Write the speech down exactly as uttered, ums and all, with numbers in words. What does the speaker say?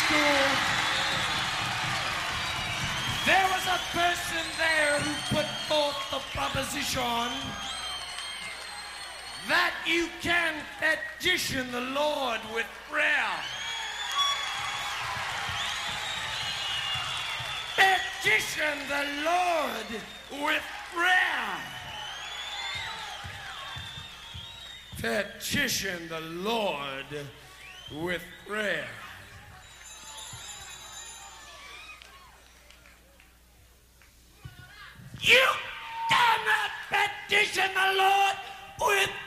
school, there was a person there who put forth the proposition that you can petition the Lord with prayer. Petition the Lord with prayer. Petition the Lord with prayer. You cannot petition the Lord with